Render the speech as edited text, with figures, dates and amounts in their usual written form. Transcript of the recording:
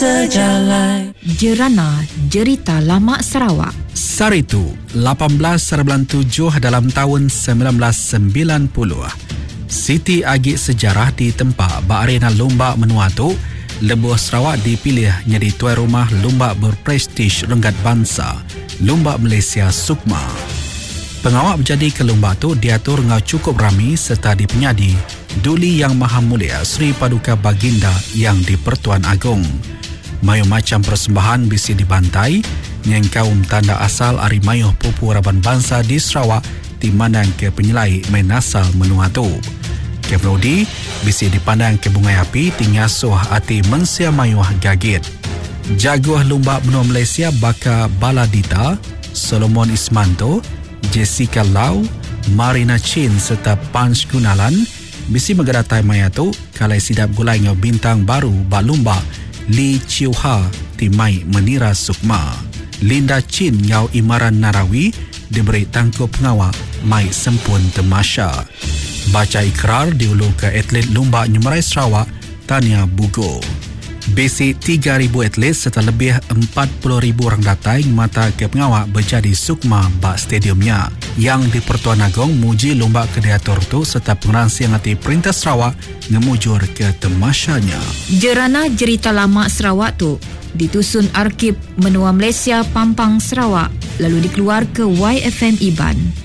sejalan. Jerana Jerita Lama Sarawak. Saritu 18/7 dalam tahun 1990. Siti Agik sejarah di tempat Arena Lomba Menua tu, Lebuh Sarawak dipilih jadi tuan rumah lomba berprestij Renggat Bangsa, Lomba Malaysia Sukma. Pengawal berjadi ke lomba tu diatur ngau cukup rami serta dipenyadi Duli Yang Maha Mulia Sri Paduka Baginda yang di-Pertuan Agong. Mayu macam persembahan bisi dibantai yang kaum tanda asal Arimayuh Pupu Raban Bangsa di Sarawak dimandang ke penyelai main asal menua tu. Keprodi bisi dipandang ke bungai api tingasuh ati mensia mayuh gagit. Jaguh lomba benua Malaysia Baka Baladita, Solomon Ismanto, Jessica Lau, Marina Chin serta Punch Gunalan bisi megadatai maya tu kalai sidap gulai ngau bintang baru balumba Lee Chiu Ha timai menira Sukma. Linda Chin ngau Imaran Narawi diberi tangkup pengawal mai sempun temasya. Baca ikrar diulu ke atlet lomba Nyumerai Sarawak Tania Bugo. Basic 3,000 atlet serta lebih 40,000 orang datai mata ke pengawal berjadi Sukma bak stadiumnya. Yang di Pertuan Agong muji lomba kedeator tu serta pengeransi yang hati Perintah Sarawak ngemujur ke temasyanya. Jerana Jerita Lama Sarawak tu ditusun Arkib Menua Malaysia Pampang Sarawak lalu dikeluar ke YFM Iban.